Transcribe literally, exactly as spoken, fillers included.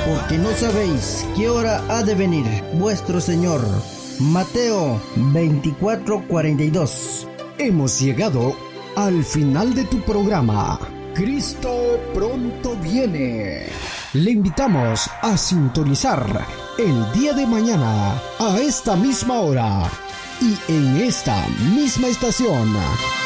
porque no sabéis qué hora ha de venir vuestro Señor. Mateo veinticuatro cuarenta y dos. Hemos llegado al final de tu programa. Cristo pronto viene. Le invitamos a sintonizar el día de mañana a esta misma hora y en esta misma estación.